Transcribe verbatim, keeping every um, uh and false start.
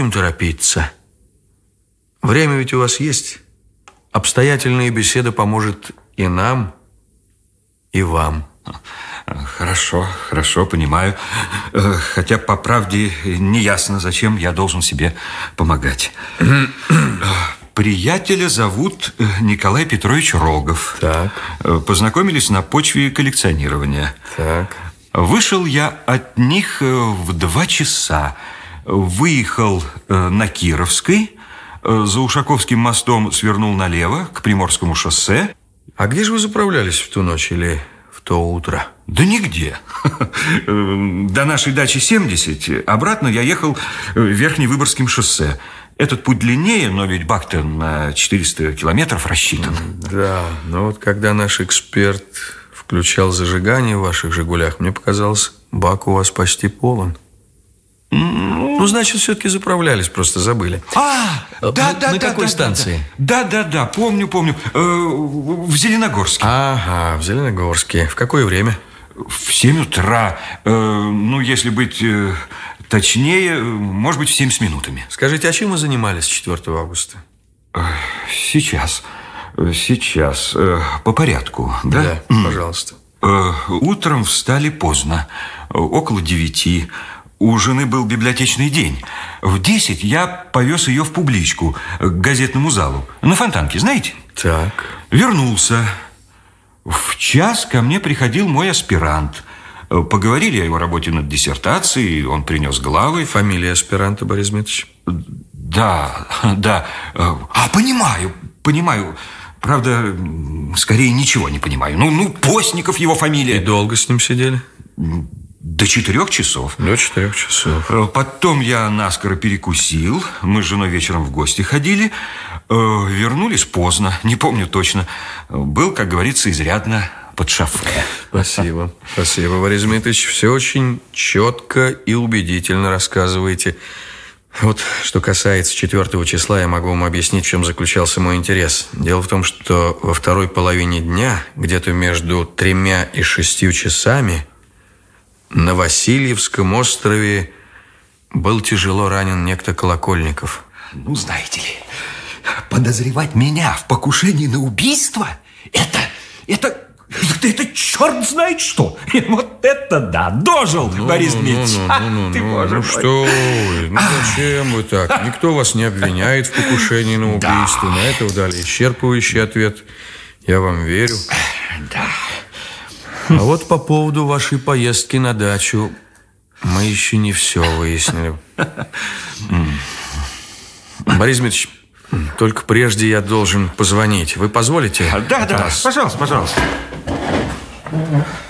будем торопиться. Время ведь у вас есть. Обстоятельная беседа поможет и нам, и вам. Хорошо, хорошо, понимаю. Хотя, по правде, не ясно, зачем я должен себе помогать. Приятеля зовут Николай Петрович Рогов. Так. Познакомились на почве коллекционирования. Так. Вышел я от них в два часа. Выехал на Кировской, за Ушаковским мостом свернул налево к Приморскому шоссе. А где же вы заправлялись в ту ночь или в то утро? Да нигде. До нашей дачи семьдесят. Обратно я ехал Верхневыборгским шоссе. Этот путь длиннее, но ведь бак-то на четыреста километров рассчитан. Да, но вот когда наш эксперт включал зажигание в ваших «Жигулях», мне показалось, бак у вас почти полон. Ну, значит, все-таки заправлялись, просто забыли. А, да, да, да. На какой да, станции? Да, да, да, помню, помню. Э, в Зеленогорске. Ага, в Зеленогорске. В какое время? В семь утра. Э, ну, если быть э, точнее, может быть, в семь с минутами. Скажите, а чем вы занимались четвёртого августа? Э, сейчас. Сейчас. Э, по порядку, да? Да, пожалуйста. Э, утром встали поздно. Около девяти. У жены был библиотечный день. В десять я повез ее в публичку, к газетному залу. На Фонтанке, знаете? Так. Вернулся. В час ко мне приходил мой аспирант. Поговорили о его работе над диссертацией. Он принес главы. Фамилия аспиранта, Борис Дмитриевич? Да, да. А, понимаю, понимаю. Правда, скорее ничего не понимаю. Ну, ну, Постников его фамилия. И долго с ним сидели? До четырех часов. До четырех часов. Потом я наскоро перекусил. Мы с женой вечером в гости ходили. Вернулись поздно, не помню точно. Был, как говорится, изрядно под шофе. Спасибо. Спасибо, Борис Дмитриевич. Все очень четко и убедительно рассказываете. Вот, что касается четвёртого числа, я могу вам объяснить, в чем заключался мой интерес. Дело в том, что во второй половине дня, где-то между тремя и шестью часами, на Васильевском острове был тяжело ранен некто Колокольников. Ну, знаете ли, подозревать меня в покушении на убийство, это, это, это, это черт знает что. Вот это да, дожил, ну, Борис ну, Дмитриевич. Ну, а, ну, ну, ты, ну, боже ну мой. что вы, ну зачем вы так? Никто вас не обвиняет в покушении на убийство. Да. На это вы дали исчерпывающий ответ. Я вам верю. Да. А вот по поводу вашей поездки на дачу мы еще не все выяснили. Борис Дмитриевич, только прежде я должен позвонить. Вы позволите? Да, да, пожалуйста, пожалуйста.